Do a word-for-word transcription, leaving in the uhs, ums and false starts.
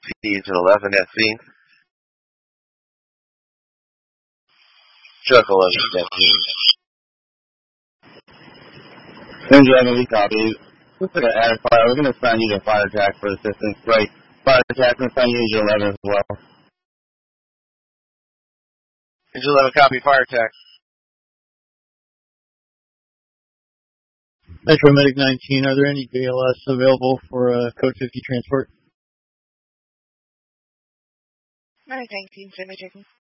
Agent eleven at scene. Truck eleven at scene. Angel eleven, we copy. Looks like an added fire. We're going to assign you to fire attack for assistance. Right. Fire attack, we're going to assign you to Angel eleven as well. Angel eleven, copy. Fire attack. Metro Medic nineteen, are there any B L S available for uh, Code fifty transport? Medic nineteen, Jimmy Chicken.